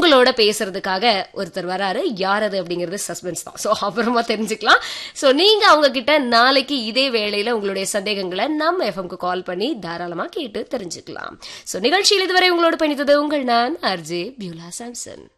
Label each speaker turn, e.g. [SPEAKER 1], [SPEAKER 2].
[SPEAKER 1] உங்களோட பேசுறதுக்காக ஒருத்தர் வராரு. யார் அது அப்படிங்கிறது சஸ்பென்ஸ் தான். சோ அப்புறமா தெரிஞ்சுக்கலாம். சோ நீங்க அவங்க கிட்ட நாளைக்கு இதே வேளையில உங்களுடைய சந்தேகங்களை நம்ம எஃப்எம்க்கு கால் பண்ணி தாராளமா கேட்டு தெரிஞ்சுக்கலாம். சோ நிகழ்ச்சியில் இதுவரை உங்களோட பயணித்தது உங்கள் நான் ஆர்ஜே பியூலா சாம்சன்.